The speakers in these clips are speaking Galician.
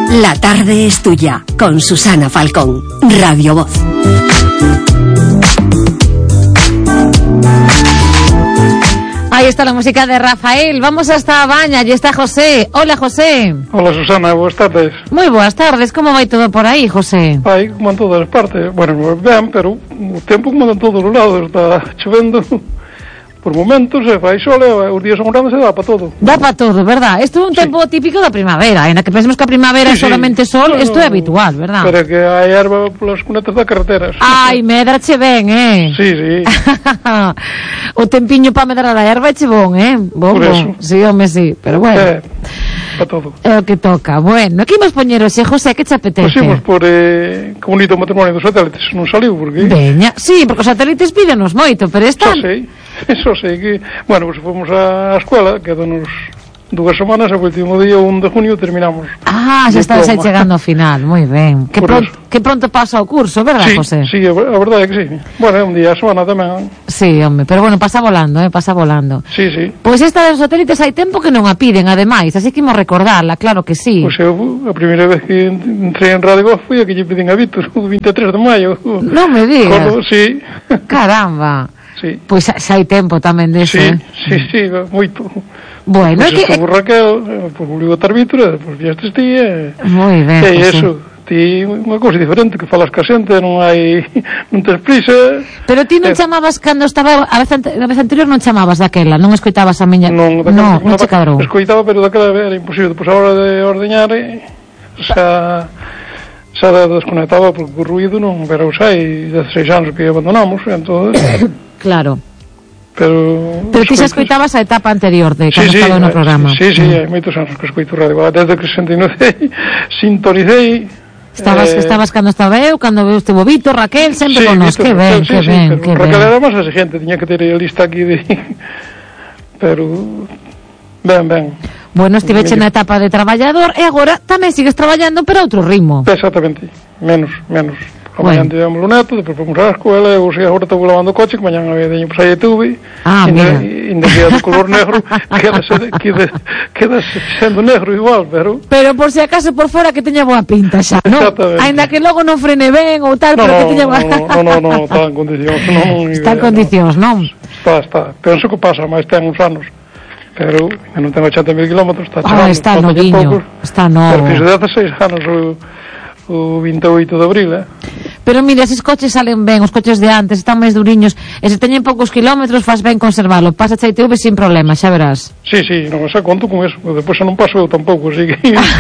La tarde es tuya, con Susana Falcón, Radio Voz. Ahí está la música de Rafael. Vamos hasta Baña, allí está José. Hola, José. Hola, Susana, buenas tardes. Muy buenas tardes, como vai todo por aí, José? Vai, como en todas as partes. Bueno, ben, pero o tempo como en todos os lados. Está chovendo por momentos, se fai sol, os días son grandes e dá para todo. Dá para todo, verdad? Isto é un tempo típico da primavera, en a que pensemos que a primavera é solamente sol, isto é habitual, verdad? Pero que hai erva polas cunetas das carreteras. Ai, medrache ben, Sí, sí. O tempiño para medrar a erva eche bon, Bon, por eso. Sí, home, sí, pero bueno. Para todo. É o que toca. Bueno, que imos poñer hoxe, José, que che apetece? Pois imos por que bonito matrimonio dos satélites, non saliu, porque... Veña, sí, porque os satélites pídenos moito, pero esta... Eso sei que... Bueno, pues fomos á escola, quedanos 2 semanas, e o último día, 1 de junio, terminamos. Ah, xa estás aí chegando ao final, moi ben. Que pronto pasa o curso, verdad, José? Sí, a verdade é que sí. Bueno, é un día a semana tamén. Sí, home, pero bueno, pasa volando, pasa volando. Sí, sí. Pois esta dos satélites hai tempo que non a piden, ademais, así que imos recordarla, claro que sí. Pois eu, a primeira vez que entrei en Radio Voz foi a que lle pedín a Víctor, o 23 de maio. Non me digas. Sí. Caramba. Sí. Pois xa hai tempo tamén deso, Sí, moito. Bueno, pues é que... Estuvo Raquel, pues publicou a Víctor, pues viestes ti, moi ben, e eso, ti unha cousa diferente, que falas ca xente, non tes prisa. Pero ti non chamabas cando estaba, a vez anterior non chamabas daquela, non escoitabas a miña... Non che cadrou. Escoitaba, pero daquela era imposible, pois a hora de ordeñar, xa desconectaba, porque o ruido non era usai, 16 anos que abandonamos, entón... Claro. Pero ti xa escoitabas a etapa anterior de cando estaba no programa. Sí, hai moitos anos que escoito radio. Desde que sintonicei. Estabas cando estaba eu, cando estivo Víctor, Raquel, sempre con nós. Que ben, que ben. Raquel era máis exigente, tiña que ter a lista aquí de... Pero... Ben. Bueno, estiveche na etapa de traballador e agora tamén sigues traballando, pero a outro ritmo. Exactamente, menos. Mañá tivemos o neto, depois fomos á escola, eu agora estou lavando o coche, que mañá veño por aí de tuve, ainda queda de color negro, queda sendo negro igual, pero por si acaso por fora que teña boa pinta xa, non? Ainda que logo non frene ben ou tal, pero que teña boa... Non, está en condicións, non. Está en condicións, non? Está, penso que pasa, mas ten uns anos, pero non ten 80.000 kilómetros, está chegando. Está noviño, está novo. Pero fixe 16 anos o 28 de abril, Pero mira, eses coches salen ben, os coches de antes están máis duriños, e se teñen poucos kilómetros faz ben conservalo, pasa a ITV sin problema, xa verás. Sí, non xa conto con eso, depois non paso eu tampouco, así que...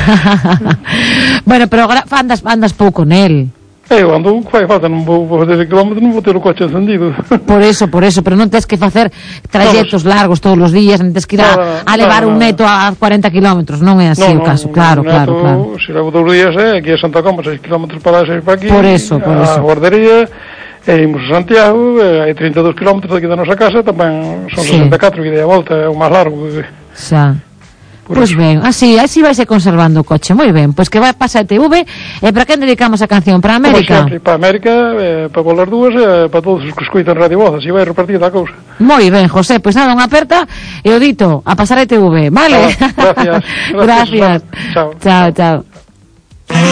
Bueno, pero agora andas pouco nel. Eu ando, fai falta, non vou fazer kilómetros, non vou ter o coche encendido. Por eso, pero non tens que facer traxectos largos todos os días, non tens que ir a levar un neto a 40 kilómetros, non é así o caso, claro. Se levo 2 días, aquí a Santa Coma, 6 kilómetros para lá, 6 para aquí, por eso. A guardería, e imos a Santiago, hai 32 kilómetros daqui da nosa casa, tamén son 64, que de a volta é o máis largo. Xa. Pois ben, así vaise conservando o coche, moi ben. Pois que vai pasar a TV, e para quen dedicamos a canción? Para América? Para América, para volar dúas, para todos os que escoitan Radio Voz, así vai repartida a cousa. Moi ben, José, pois nada, unha aperta e o dito, a pasar a TV, vale? Gracias. Gracias. Chao.